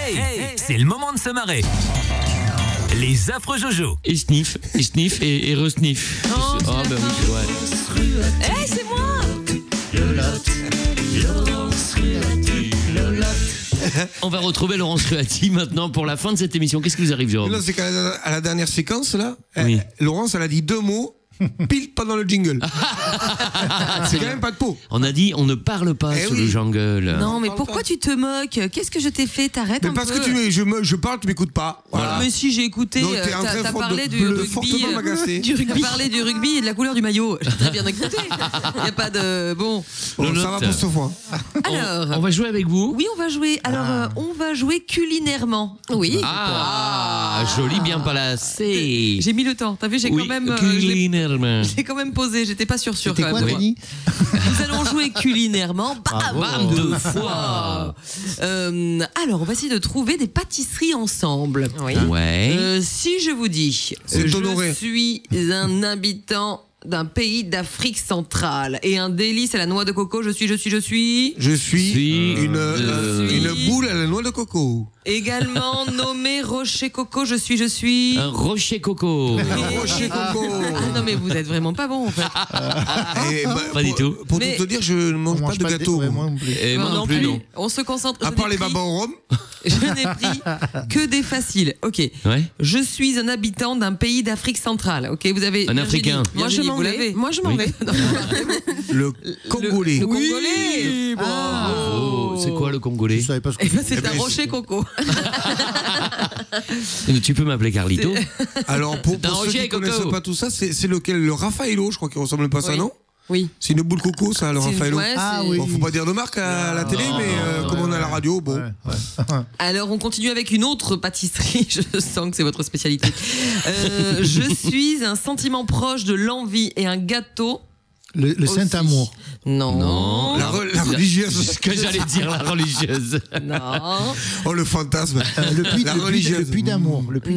Hey, c'est le moment de se marrer. Les affreux Jojo. Et sniff et re-sniff. Oh, bah oui, ouais. Hey, c'est moi. On va retrouver Laurence Ruati maintenant pour la fin de cette émission. Qu'est-ce qui vous arrive, Jérôme? Non, c'est qu'à la dernière séquence, là, Oui. Laurence, elle a dit 2 mots, pile pendant le jingle. C'est quand même pas de peau. On a dit on ne parle pas Eh sur oui. le jungle. Non, mais parle pourquoi pas. tu te moques? Qu'est-ce que je t'ai fait? T'arrêtes Mais un parce peu. que je parle, tu m'écoutes pas. Voilà. Mais si j'ai écouté, Donc t'es en train t'as de parlé du bleu, rugby. fortement m'agacer. T'as parlé du rugby et de la couleur du maillot. J'ai très bien écouté. Il n'y a pas de... Bon. Bon, Lolotte. ça va pour ce fois. Alors... On va jouer avec vous. Oui, on va jouer. Alors, on va jouer culinairement. Oui. Ah, joli, bien placé. J'ai mis le temps. T'as vu, j'ai Oui, quand même... culinairement. j'ai quand même posé. J'étais pas sûre. C'était quand quoi, même. Denis? Nous allons jouer culinairement. Bam, Bam, 2 fois. Alors, on va essayer de trouver des pâtisseries ensemble. Oui. Ouais. Si je vous dis, C'est je honoré. suis un habitant d'un pays d'Afrique centrale et un délice à la noix de coco, je suis Je suis une boule à la noix de coco. également nommé Rocher Coco, je suis... Un rocher coco. Un rocher coco. Ah non mais vous êtes vraiment pas bon en fait. Et, Pas du tout. Pour Mais- tout te dire, je ne mange pas de gâteau. Ouais, moi non plus. Et moi non plus, non. On se concentre. À je part n'ai les pris- babas au rhum. Je n'ai pris que des faciles. Ok. Ouais. Je suis un habitant d'un pays d'Afrique centrale. Ok, vous avez Un Virginie. Africain. Virginie, vous l'avez. Moi, je m'en vais. Le Congolais. Le Congolais. Oui, bon. Oh, c'est quoi le Congolais? Je savais pas ce que Eh ben, c'est Eh ben, un rocher coco. Tu peux m'appeler Carlito? Alors, pour un ceux rocher qui ne connaissent coco. pas tout ça, c'est lequel? Le Raffaello, je crois qu'il ressemble pas à ça, Oui. non? Oui. C'est une boule coco, ça, le Raffaello. Ouais, Ah c'est- oui. Bon, faut pas dire de marque à la télé, mais comme on est à la radio, bon. Alors, on continue avec une autre pâtisserie. Je sens que c'est votre spécialité. Je suis un sentiment proche de l'envie et un gâteau. Le aussi. Saint-Amour. Non. Non. La religieuse. Ce que j'allais dire, la religieuse. Non. Oh, le fantasme. Le puits La le puits- religieuse. le puits d'amour. Le puits